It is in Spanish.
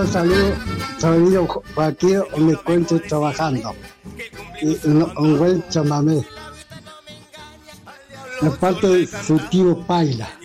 Saludos, soy yo, Joaquín, me encuentro trabajando. Un buen chamamé. De parte de su tío Paila.